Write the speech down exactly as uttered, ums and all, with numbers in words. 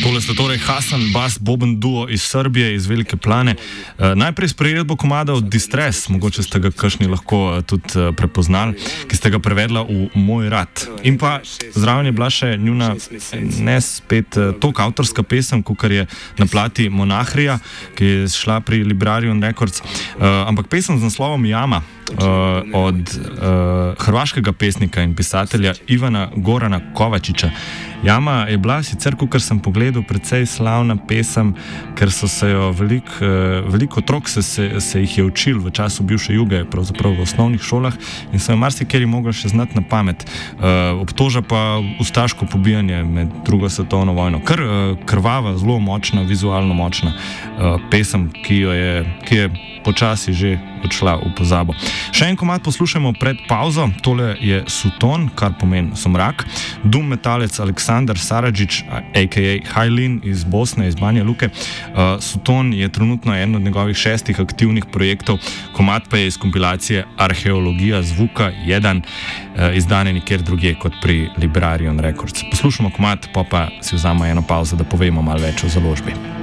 Tole sta torej Hasan Bas Boben duo iz Srbije, iz Velike Plane. Uh, najprej sprejedbo komada od Distress, mogoče ste ga kakšni lahko uh, tudi uh, prepoznali, ki ste ga prevedla v Moj rad. In pa zraven je bila še njuna ne spet uh, tok avtorska pesem, kakor je na plati Monahrija, ki je šla pri Librarion Records. Uh, ampak pesem z naslovom Jama uh, od uh, hrvaškega pesnika in pisatelja Ivana Gorana Kovačiča. Jama je bila sicer, kakor sem pogledal, precej slavna pesem, ker so se jo veliko uh, velik otrok se, se, se jih je učil v času bivše Juge, pravzaprav v osnovnih šolah, in so jo marsikateri mogli še znati na pamet. Uh, obtoža pa ustaško pobijanje med drugo svetovno vojno. Kar uh, krvava, zelo močna, vizualno močna uh, pesem, ki jo je, ki je počasi že odšla v pozabo. Še en komad poslušamo pred pauzo. Tole je Suton, kar pomeni somrak. Doom metalec Aleksandar Saradžić, a k a. Hajlin iz Bosne, iz Banja Luke. Uh, Suton je trenutno eden od njegovih šestih aktivnih projektov. Komad pa je iz kompilacije Arheologija zvuka jedan, uh, izdane nikjer drugje kot pri Librarion Records. Poslušamo komad, pa pa si vzamo eno pauzo, da povemo malo več o založbi.